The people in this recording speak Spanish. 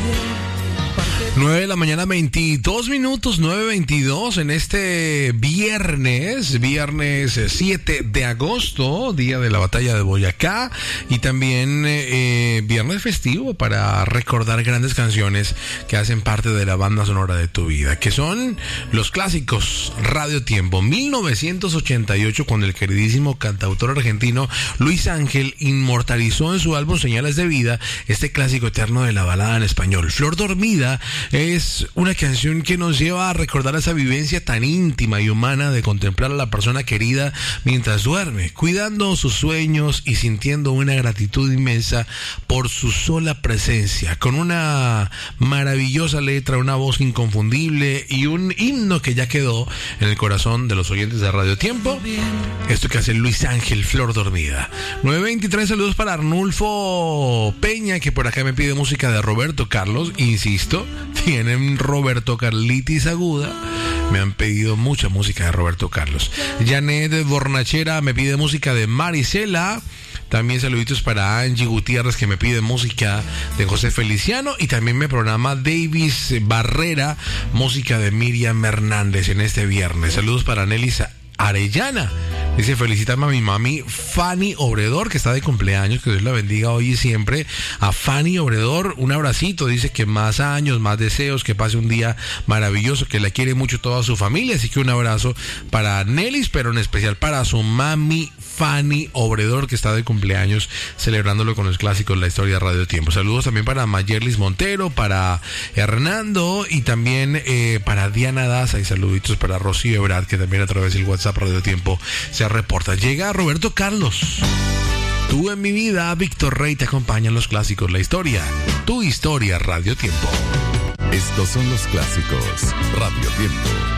9 de la mañana, 22 minutos, 9:22 en este viernes 7 de agosto, día de la batalla de Boyacá, y también viernes festivo para recordar grandes canciones que hacen parte de la banda sonora de tu vida, que son los clásicos Radio Tiempo. 1988, cuando el queridísimo cantautor argentino Luis Ángel inmortalizó en su álbum Señales de Vida este clásico eterno de la balada en español. Flor Dormida es una canción que nos lleva a recordar esa vivencia tan íntima y humana de contemplar a la persona querida mientras duerme, cuidando sus sueños y sintiendo una gratitud inmensa por su sola presencia, con una maravillosa letra, una voz inconfundible y un himno que ya quedó en el corazón de los oyentes de Radio Tiempo. Esto que hace Luis Ángel, Flor Dormida. 9:23, saludos para Arnulfo Peña, que por acá me pide música de Roberto Carlos. Insisto, tienen Roberto Carlitis aguda. Me han pedido mucha música de Roberto Carlos. Janet Bornachera me pide música de Marisela. También saluditos para Angie Gutiérrez, que me pide música de José Feliciano. Y también me programa Davis Barrera, música de Miriam Hernández en este viernes. Saludos para Nelis Arellana. Dice, felicítame a mi mami Fanny Obredor, que está de cumpleaños, que Dios la bendiga hoy y siempre. A Fanny Obredor, un abracito. Dice que más años, más deseos, que pase un día maravilloso, que la quiere mucho toda su familia. Así que un abrazo para Nelis, pero en especial para su mami Fanny Obredor, que está de cumpleaños, celebrándolo con los clásicos de la historia de Radio Tiempo. Saludos también para Mayerlis Montero, para Hernando y también para Diana Daza, y saluditos para Rocío Ebrard, que también a través del WhatsApp Radio Tiempo se reporta. Llega Roberto Carlos. Tú en mi vida, Víctor Rey te acompaña en los clásicos, la historia, tu historia, Radio Tiempo. Estos son los clásicos, Radio Tiempo.